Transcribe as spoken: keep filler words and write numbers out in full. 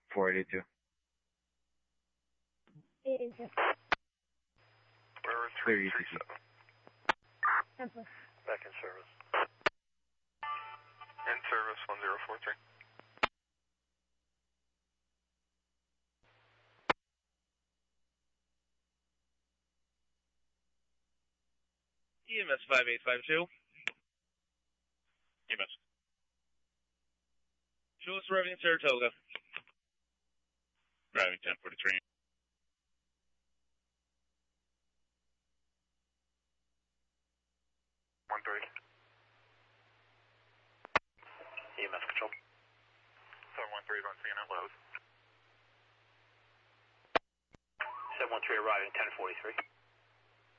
four eighty-two. eighty-two. We're Clear three E T three C. seven. Temple. Back in service. In service, one zero four three. E M S five eight five two. E M S. Show us arriving in Saratoga. Driving ten forty-three. One three. E M S control. seven one three is on C N N Lowe's. seven one three arriving ten forty-three.